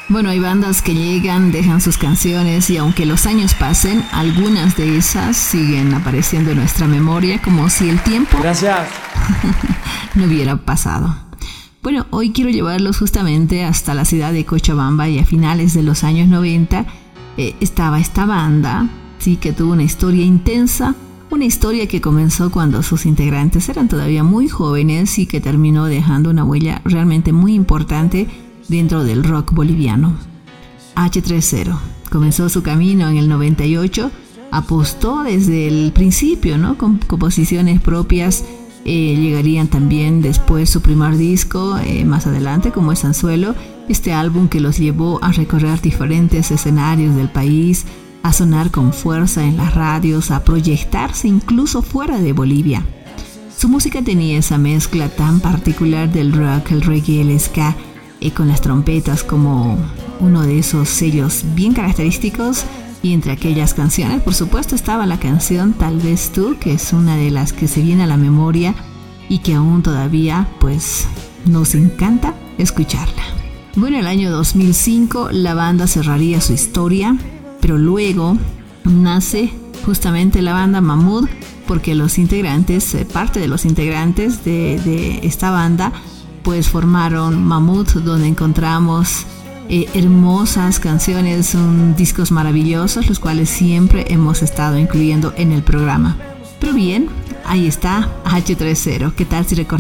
Bueno, hay bandas que llegan, dejan sus canciones y aunque los años pasen, algunas de esas siguen apareciendo en nuestra memoria como si el tiempo Gracias. no hubiera pasado. Bueno, hoy quiero llevarlos justamente hasta la ciudad de Cochabamba y a finales de los años 90 estaba esta banda, sí, que tuvo una historia intensa, una historia que comenzó cuando sus integrantes eran todavía muy jóvenes y que terminó dejando una huella realmente muy importante dentro del rock boliviano. H30 comenzó su camino en el 98, apostó desde el principio, ¿no? Con composiciones propias. Llegarían también después su primer disco, más adelante, como es Anzuelo, este álbum que los llevó a recorrer diferentes escenarios del país, a sonar con fuerza en las radios, a proyectarse incluso fuera de Bolivia. Su música tenía esa mezcla tan particular del rock, el reggae, el ska, con las trompetas como uno de esos sellos bien característicos. Y entre aquellas canciones, por supuesto, estaba la canción Tal vez tú, que es una de las que se viene a la memoria y que aún todavía pues nos encanta escucharla. Bueno, el año 2005 la banda cerraría su historia, pero luego nace justamente la banda Mahmood, porque los integrantes, parte de los integrantes de esta banda, pues formaron Mahmood, donde encontramos hermosas canciones, discos maravillosos, los cuales siempre hemos estado incluyendo en el programa. Pero bien, ahí está H30. ¿Qué tal si recordamos